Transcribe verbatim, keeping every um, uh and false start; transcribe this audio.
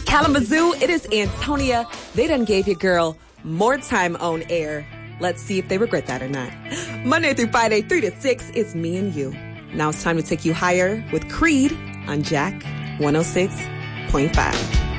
Kalamazoo, it is Antonia. They done gave your girl more time on air. Let's see if they regret that or not. Monday through Friday, three to six, it's me and you. Now it's time to take you higher with Creed on Jack one oh six point five.